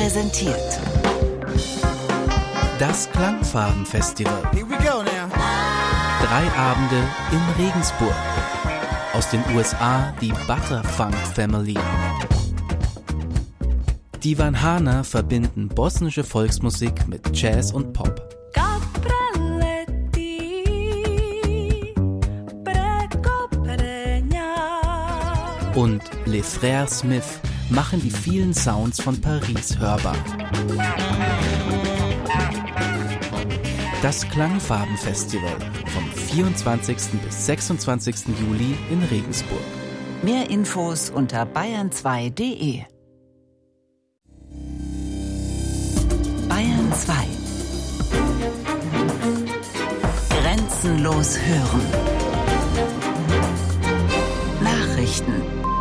präsentiert Das Klangfarben-Festival. 3 Abende in Regensburg. Aus den USA die Butterfunk Family. Die Van Hana verbinden bosnische Volksmusik mit Jazz und Pop. Und Les Frères Smith machen die vielen Sounds von Paris hörbar. Das Klangfarben-Festival vom 24. bis 26. Juli in Regensburg. Mehr Infos unter bayern2.de. Bayern 2. Grenzenlos hören. Nachrichten.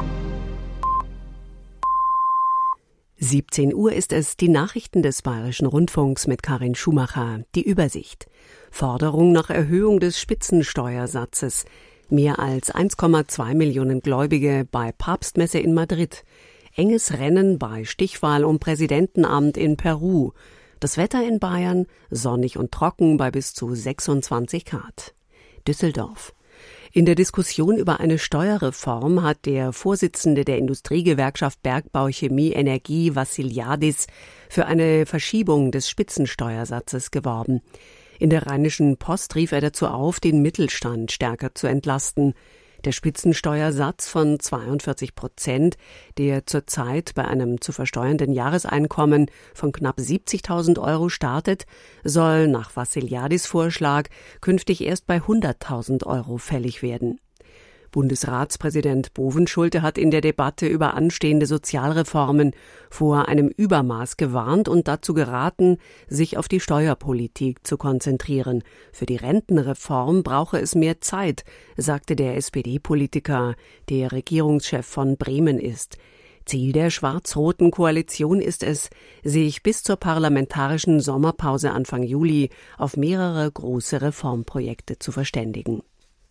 17 Uhr ist es, die Nachrichten des Bayerischen Rundfunks mit Karin Schumacher. Die Übersicht. Forderung nach Erhöhung des Spitzensteuersatzes. Mehr als 1,2 Millionen Gläubige bei Papstmesse in Madrid. Enges Rennen bei Stichwahl um Präsidentenamt in Peru. Das Wetter in Bayern sonnig und trocken bei bis zu 26 Grad. Düsseldorf. In der Diskussion über eine Steuerreform hat der Vorsitzende der Industriegewerkschaft Bergbau, Chemie, Energie, Vassiliadis, für eine Verschiebung des Spitzensteuersatzes geworben. In der Rheinischen Post rief er dazu auf, den Mittelstand stärker zu entlasten. Der Spitzensteuersatz von 42%, der zurzeit bei einem zu versteuernden Jahreseinkommen von knapp 70.000 Euro startet, soll nach Vassiliadis Vorschlag künftig erst bei 100.000 Euro fällig werden. Bundesratspräsident Bovenschulte hat in der Debatte über anstehende Sozialreformen vor einem Übermaß gewarnt und dazu geraten, sich auf die Steuerpolitik zu konzentrieren. Für die Rentenreform brauche es mehr Zeit, sagte der SPD-Politiker, der Regierungschef von Bremen ist. Ziel der schwarz-roten Koalition ist es, sich bis zur parlamentarischen Sommerpause Anfang Juli auf mehrere große Reformprojekte zu verständigen.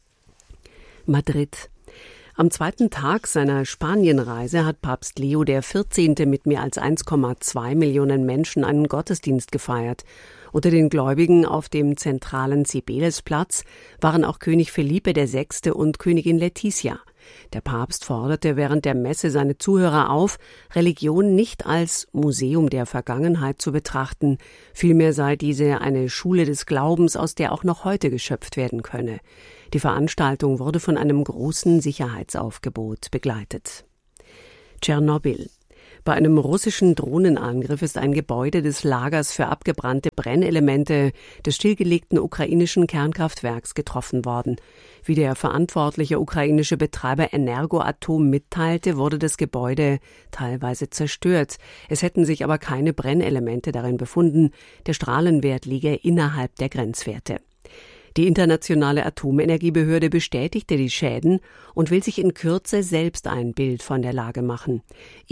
Madrid. Am zweiten Tag seiner Spanienreise hat Papst Leo XIV. Mit mehr als 1,2 Millionen Menschen einen Gottesdienst gefeiert. Unter den Gläubigen auf dem zentralen Cibelesplatz waren auch König Felipe VI. Und Königin Letizia. Der Papst forderte während der Messe seine Zuhörer auf, Religion nicht als Museum der Vergangenheit zu betrachten. Vielmehr sei diese eine Schule des Glaubens, aus der auch noch heute geschöpft werden könne. Die Veranstaltung wurde von einem großen Sicherheitsaufgebot begleitet. Tschernobyl. Bei einem russischen Drohnenangriff ist ein Gebäude des Lagers für abgebrannte Brennelemente des stillgelegten ukrainischen Kernkraftwerks getroffen worden. Wie der verantwortliche ukrainische Betreiber Energoatom mitteilte, wurde das Gebäude teilweise zerstört. Es hätten sich aber keine Brennelemente darin befunden. Der Strahlenwert liege innerhalb der Grenzwerte. Die Internationale Atomenergiebehörde bestätigte die Schäden und will sich in Kürze selbst ein Bild von der Lage machen.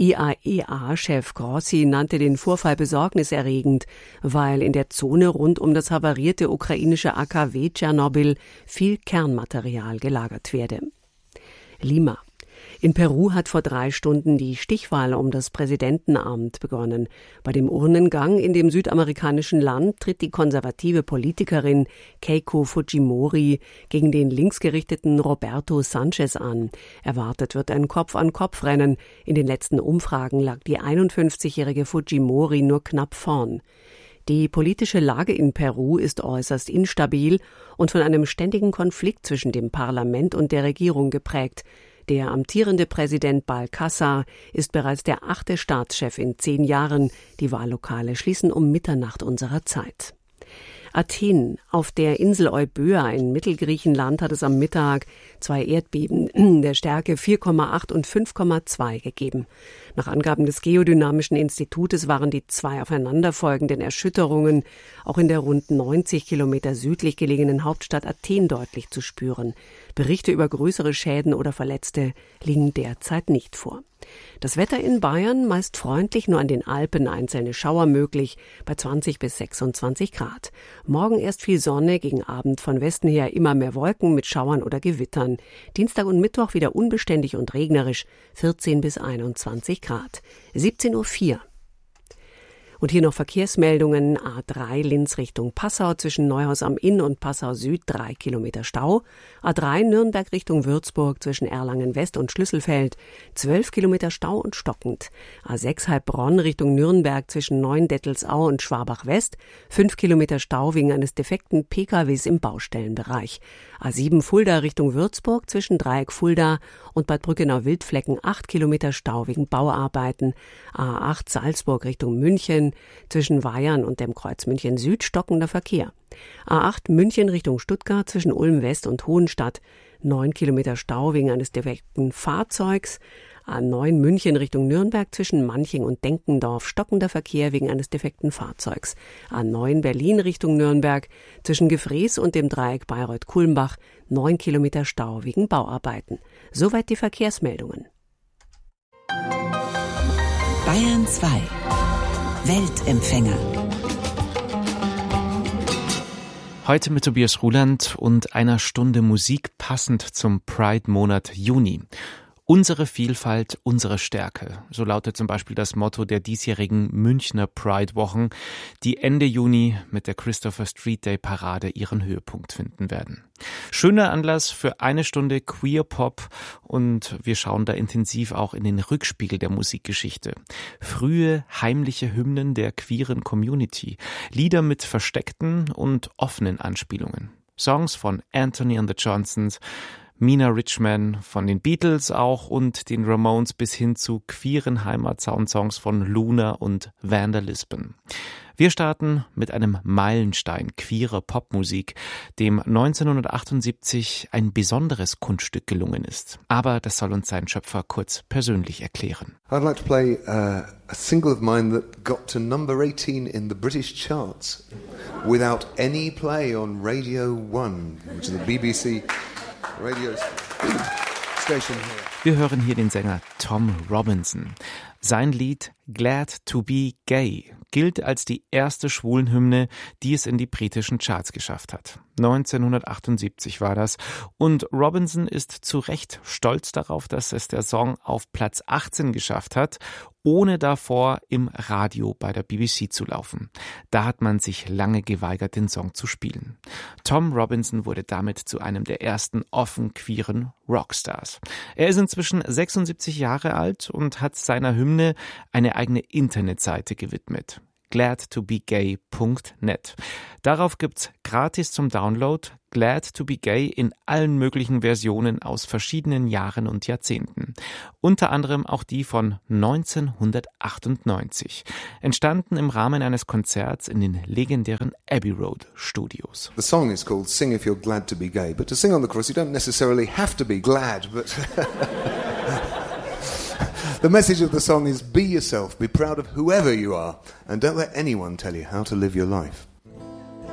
IAEA-Chef Grossi nannte den Vorfall besorgniserregend, weil in der Zone rund um das havarierte ukrainische AKW Tschernobyl viel Kernmaterial gelagert werde. Lima. In Peru hat vor 3 Stunden die Stichwahl um das Präsidentenamt begonnen. Bei dem Urnengang in dem südamerikanischen Land tritt die konservative Politikerin Keiko Fujimori gegen den linksgerichteten Roberto Sanchez an. Erwartet wird ein Kopf-an-Kopf-Rennen. In den letzten Umfragen lag die 51-jährige Fujimori nur knapp vorn. Die politische Lage in Peru ist äußerst instabil und von einem ständigen Konflikt zwischen dem Parlament und der Regierung geprägt. Der amtierende Präsident Balcázar ist bereits der 8. Staatschef in 10 Jahren. Die Wahllokale schließen um Mitternacht unserer Zeit. Athen. Auf der Insel Euböa in Mittelgriechenland hat es am Mittag 2 Erdbeben der Stärke 4,8 und 5,2 gegeben. Nach Angaben des Geodynamischen Institutes waren die 2 aufeinanderfolgenden Erschütterungen auch in der rund 90 Kilometer südlich gelegenen Hauptstadt Athen deutlich zu spüren. Berichte über größere Schäden oder Verletzte liegen derzeit nicht vor. Das Wetter in Bayern meist freundlich, nur an den Alpen einzelne Schauer möglich, bei 20 bis 26 Grad. Morgen erst viel Sonne, gegen Abend von Westen her immer mehr Wolken mit Schauern oder Gewittern. Dienstag und Mittwoch wieder unbeständig und regnerisch, 14 bis 21 Grad. 17:04 Uhr. Und hier noch Verkehrsmeldungen. A3 Linz Richtung Passau zwischen Neuhaus am Inn und Passau Süd 3 Kilometer Stau. A3 Nürnberg Richtung Würzburg zwischen Erlangen West und Schlüsselfeld 12 Kilometer Stau und stockend. A6 Heilbronn Richtung Nürnberg zwischen Neuendettelsau und Schwabach West 5 Kilometer Stau wegen eines defekten PKWs im Baustellenbereich. A7 Fulda Richtung Würzburg zwischen Dreieck Fulda und Bad Brückenau-Wildflecken 8 Kilometer Stau wegen Bauarbeiten. A8 Salzburg Richtung München zwischen Weyern und dem Kreuz München Süd stockender Verkehr. A8 München Richtung Stuttgart zwischen Ulm West und Hohenstadt 9 Kilometer Stau wegen eines defekten Fahrzeugs. A9 München Richtung Nürnberg zwischen Manching und Denkendorf stockender Verkehr wegen eines defekten Fahrzeugs. A9 Berlin Richtung Nürnberg zwischen Gefrees und dem Dreieck Bayreuth-Kulmbach 9 Kilometer Stau wegen Bauarbeiten. Soweit die Verkehrsmeldungen. Bayern 2 Weltempfänger. Heute mit Tobias Ruland und einer Stunde Musik passend zum Pride-Monat Juni. Unsere Vielfalt, unsere Stärke. So lautet zum Beispiel das Motto der diesjährigen Münchner Pride-Wochen, die Ende Juni mit der Christopher Street Day Parade ihren Höhepunkt finden werden. Schöner Anlass für eine Stunde Queer Pop und wir schauen da intensiv auch in den Rückspiegel der Musikgeschichte. Frühe, heimliche Hymnen der queeren Community. Lieder mit versteckten und offenen Anspielungen. Songs von Anthony and the Johnsons, Mina Richman von den Beatles auch und den Ramones bis hin zu queeren Heimat-Soundsongs von Luna und Vander Lisbon. Wir starten mit einem Meilenstein queerer Popmusik, dem 1978 ein besonderes Kunststück gelungen ist. Aber das soll uns sein Schöpfer kurz persönlich erklären. I'd like to play a single of mine that got to number 18 in the British charts without any play on Radio 1, which is the BBC radio station here. Wir hören hier den Sänger Tom Robinson. Sein Lied Glad to be Gay gilt als die erste Schwulenhymne, die es in die britischen Charts geschafft hat. 1978 war das und Robinson ist zu Recht stolz darauf, dass es der Song auf Platz 18 geschafft hat, ohne davor im Radio bei der BBC zu laufen. Da hat man sich lange geweigert, den Song zu spielen. Tom Robinson wurde damit zu einem der ersten offen queeren Rockstars. Er ist inzwischen 76 Jahre alt und hat seiner Hymne eine eigene Internetseite gewidmet. gladtobegay.net. Darauf gibt's gratis zum Download Glad to be Gay in allen möglichen Versionen aus verschiedenen Jahren und Jahrzehnten. Unter anderem auch die von 1998. Entstanden im Rahmen eines Konzerts in den legendären Abbey Road Studios. The song is called Sing If You're Glad to be Gay, but to sing on the chorus you don't necessarily have to be glad, but the message of the song is be yourself, be proud of whoever you are, and don't let anyone tell you how to live your life.